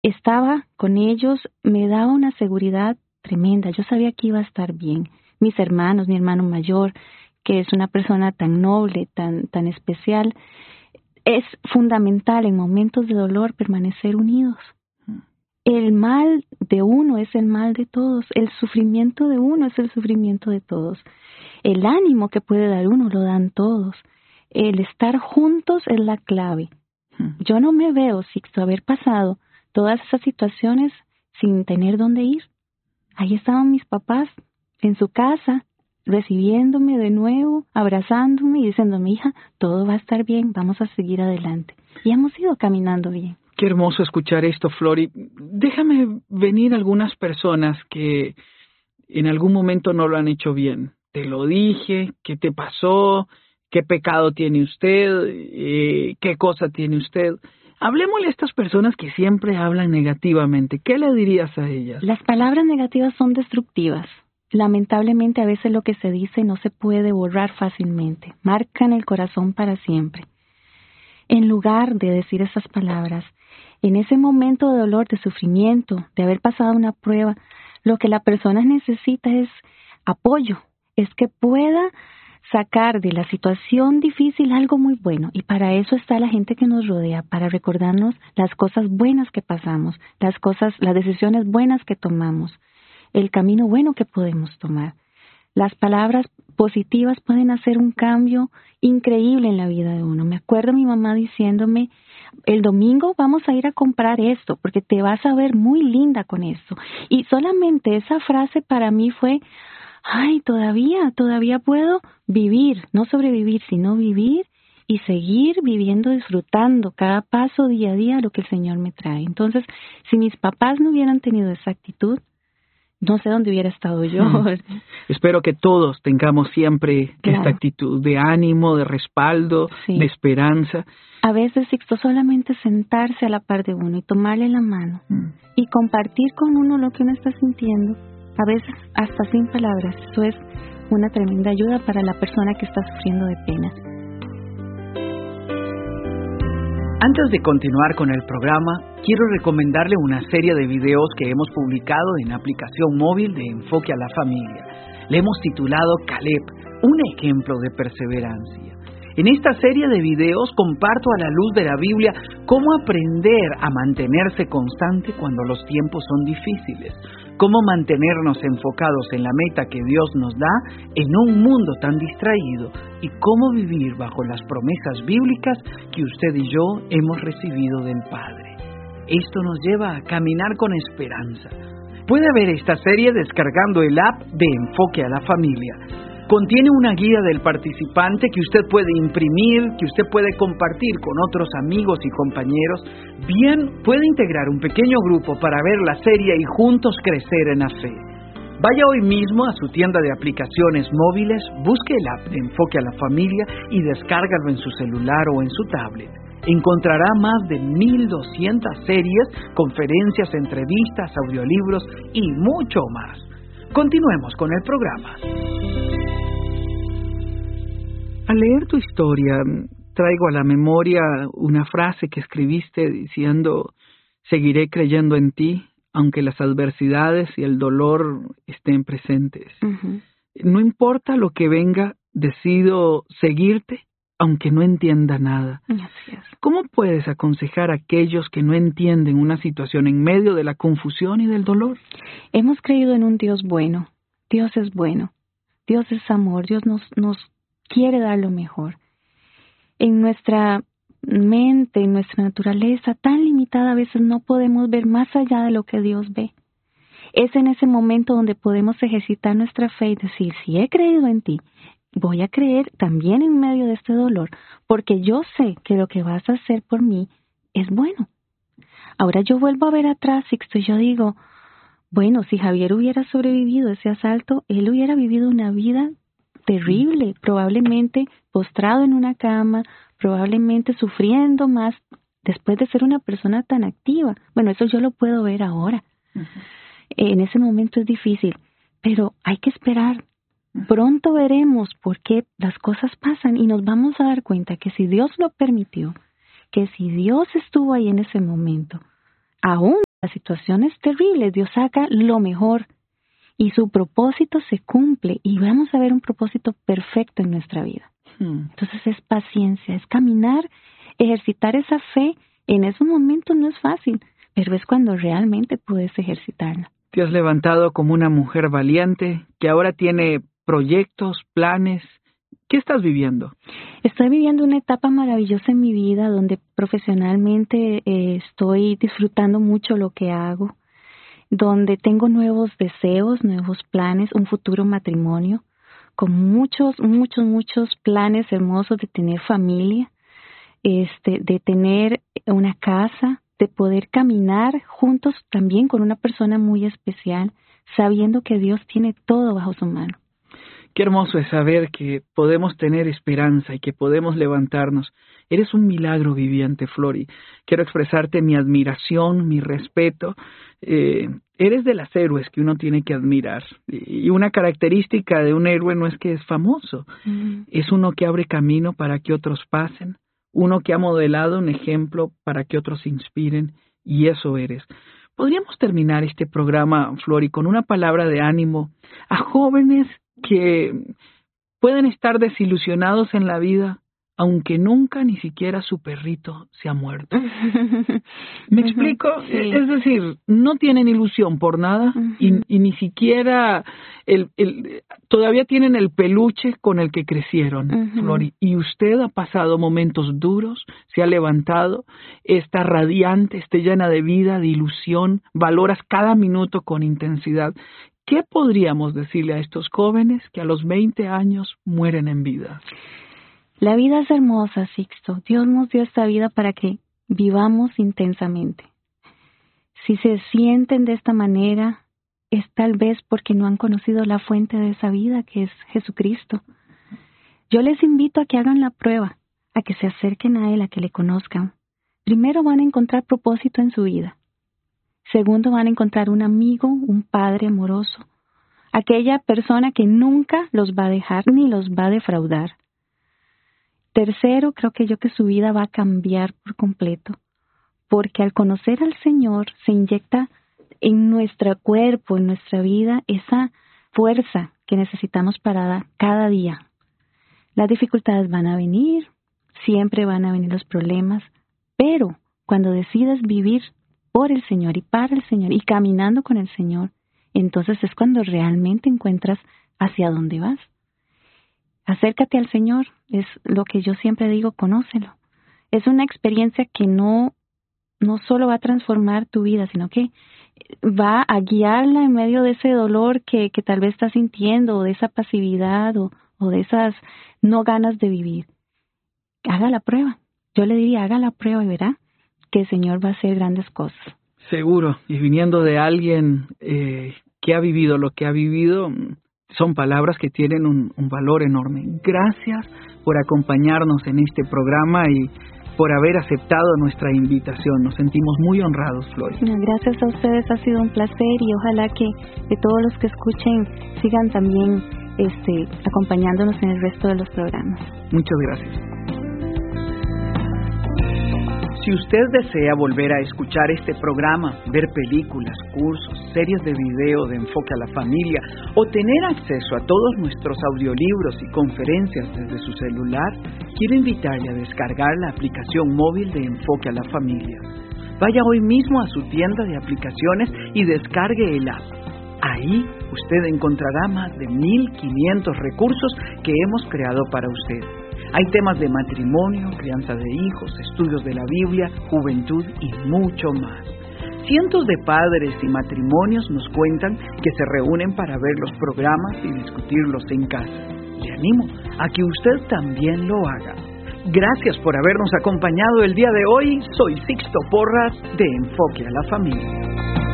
estaba con ellos, me daba una seguridad tremenda. Yo sabía que iba a estar bien. Mis hermanos, mi hermano mayor, que es una persona tan noble, tan especial, es fundamental en momentos de dolor permanecer unidos. El mal de uno es el mal de todos. El sufrimiento de uno es el sufrimiento de todos. El ánimo que puede dar uno lo dan todos. El estar juntos es la clave. Yo no me veo sin haber pasado todas esas situaciones sin tener dónde ir. Ahí estaban mis papás en su casa, recibiéndome de nuevo, abrazándome y diciéndome, hija, todo va a estar bien, vamos a seguir adelante. Y hemos ido caminando bien. Qué hermoso escuchar esto, Flori. Déjame venir algunas personas que en algún momento no lo han hecho bien. Te lo dije, ¿qué te pasó? ¿Qué pecado tiene usted? ¿Qué cosa tiene usted? Hablemosle a estas personas que siempre hablan negativamente. ¿Qué le dirías a ellas? Las palabras negativas son destructivas. Lamentablemente a veces lo que se dice no se puede borrar fácilmente. Marcan el corazón para siempre. En lugar de decir esas palabras, en ese momento de dolor, de sufrimiento, de haber pasado una prueba, lo que la persona necesita es apoyo, es que pueda sacar de la situación difícil algo muy bueno. Y para eso está la gente que nos rodea, para recordarnos las cosas buenas que pasamos, las decisiones buenas que tomamos, el camino bueno que podemos tomar. Las palabras positivas pueden hacer un cambio increíble en la vida de uno. Me acuerdo mi mamá diciéndome, el domingo vamos a ir a comprar esto, porque te vas a ver muy linda con esto. Y solamente esa frase para mí fue, ay, todavía puedo vivir, no sobrevivir, sino vivir y seguir viviendo, disfrutando cada paso, día a día, lo que el Señor me trae. Entonces, si mis papás no hubieran tenido esa actitud, no sé dónde hubiera estado yo. Espero que todos tengamos siempre esta actitud de ánimo, de respaldo, de esperanza. A veces, Sixto, solamente sentarse a la par de uno y tomarle la mano y compartir con uno lo que uno está sintiendo, a veces hasta sin palabras. Eso es una tremenda ayuda para la persona que está sufriendo de pena. Antes de continuar con el programa, quiero recomendarle una serie de videos que hemos publicado en la aplicación móvil de Enfoque a la Familia. Le hemos titulado Caleb, un ejemplo de perseverancia. En esta serie de videos comparto a la luz de la Biblia cómo aprender a mantenerse constante cuando los tiempos son difíciles, cómo mantenernos enfocados en la meta que Dios nos da en un mundo tan distraído y cómo vivir bajo las promesas bíblicas que usted y yo hemos recibido del Padre. Esto nos lleva a caminar con esperanza. Puede ver esta serie descargando el app de Enfoque a la Familia. Contiene una guía del participante que usted puede imprimir, que usted puede compartir con otros amigos y compañeros. Bien, puede integrar un pequeño grupo para ver la serie y juntos crecer en la fe. Vaya hoy mismo a su tienda de aplicaciones móviles, busque el app de Enfoque a la Familia y descárgalo en su celular o en su tablet. Encontrará más de 1,200 series, conferencias, entrevistas, audiolibros y mucho más. Continuemos con el programa. Al leer tu historia, traigo a la memoria una frase que escribiste diciendo, seguiré creyendo en ti, aunque las adversidades y el dolor estén presentes. Uh-huh. No importa lo que venga, decido seguirte, aunque no entienda nada. Así es. ¿Cómo puedes aconsejar a aquellos que no entienden una situación en medio de la confusión y del dolor? Hemos creído en un Dios bueno. Dios es bueno. Dios es amor. Dios nos quiere dar lo mejor. En nuestra mente, en nuestra naturaleza tan limitada, a veces no podemos ver más allá de lo que Dios ve. Es en ese momento donde podemos ejercitar nuestra fe y decir, si he creído en ti, voy a creer también en medio de este dolor, porque yo sé que lo que vas a hacer por mí es bueno. Ahora yo vuelvo a ver atrás, Sixto, y yo digo, bueno, si Javier hubiera sobrevivido ese asalto, él hubiera vivido una vida terrible, probablemente postrado en una cama, probablemente sufriendo más después de ser una persona tan activa. Bueno, eso yo lo puedo ver ahora. Uh-huh. En ese momento es difícil, pero hay que esperar. Pronto veremos por qué las cosas pasan y nos vamos a dar cuenta que si Dios lo permitió, que si Dios estuvo ahí en ese momento, aún las situaciones terribles, Dios saca lo mejor y su propósito se cumple y vamos a ver un propósito perfecto en nuestra vida. Entonces es paciencia, es caminar, ejercitar esa fe. En esos momentos no es fácil, pero es cuando realmente puedes ejercitarla. Te has levantado como una mujer valiente que ahora tiene proyectos, planes. ¿Qué estás viviendo? Estoy viviendo una etapa maravillosa en mi vida donde profesionalmente estoy disfrutando mucho lo que hago, donde tengo nuevos deseos, nuevos planes, un futuro matrimonio, con muchos planes hermosos de tener familia, de tener una casa, de poder caminar juntos también con una persona muy especial, sabiendo que Dios tiene todo bajo su mano. Qué hermoso es saber que podemos tener esperanza y que podemos levantarnos. Eres un milagro viviente, Flori. Quiero expresarte mi admiración, mi respeto. Eres de las héroes que uno tiene que admirar. Y una característica de un héroe no es que es famoso. Es uno que abre camino para que otros pasen. Uno que ha modelado un ejemplo para que otros se inspiren. Y eso eres. Podríamos terminar este programa, Flori, con una palabra de ánimo a jóvenes que pueden estar desilusionados en la vida, aunque nunca ni siquiera su perrito se ha muerto. ¿Me explico? Sí. Es decir, no tienen ilusión por nada y ni siquiera todavía tienen el peluche con el que crecieron, Flori. Y usted ha pasado momentos duros, se ha levantado, está radiante, está llena de vida, de ilusión, valoras cada minuto con intensidad. ¿Qué podríamos decirle a estos jóvenes que a los 20 años mueren en vida? La vida es hermosa, Sixto. Dios nos dio esta vida para que vivamos intensamente. Si se sienten de esta manera, es tal vez porque no han conocido la fuente de esa vida, que es Jesucristo. Yo les invito a que hagan la prueba, a que se acerquen a Él, a que le conozcan. Primero van a encontrar propósito en su vida. Segundo, van a encontrar un amigo, un padre amoroso, aquella persona que nunca los va a dejar ni los va a defraudar. Tercero, creo que su vida va a cambiar por completo, porque al conocer al Señor se inyecta en nuestro cuerpo, en nuestra vida, esa fuerza que necesitamos para dar cada día. Las dificultades van a venir, siempre van a venir los problemas, pero cuando decides vivir por el Señor y para el Señor y caminando con el Señor, entonces es cuando realmente encuentras hacia dónde vas. Acércate al Señor, es lo que yo siempre digo, conócelo. Es una experiencia que no solo va a transformar tu vida, sino que va a guiarla en medio de ese dolor que tal vez estás sintiendo, o de esa pasividad, o de esas no ganas de vivir. Haga la prueba. Yo le diría, haga la prueba y verá que el Señor va a hacer grandes cosas. Seguro, y viniendo de alguien que ha vivido lo que ha vivido, son palabras que tienen un valor enorme. Gracias por acompañarnos en este programa y por haber aceptado nuestra invitación. Nos sentimos muy honrados, Flori. Gracias a ustedes, ha sido un placer y ojalá que todos los que escuchen sigan también acompañándonos en el resto de los programas. Muchas gracias. Si usted desea volver a escuchar este programa, ver películas, cursos, series de video de Enfoque a la Familia o tener acceso a todos nuestros audiolibros y conferencias desde su celular, quiero invitarle a descargar la aplicación móvil de Enfoque a la Familia. Vaya hoy mismo a su tienda de aplicaciones y descargue el app. Ahí usted encontrará más de 1,500 recursos que hemos creado para usted. Hay temas de matrimonio, crianza de hijos, estudios de la Biblia, juventud y mucho más. Cientos de padres y matrimonios nos cuentan que se reúnen para ver los programas y discutirlos en casa. Le animo a que usted también lo haga. Gracias por habernos acompañado el día de hoy. Soy Sixto Porras de Enfoque a la Familia.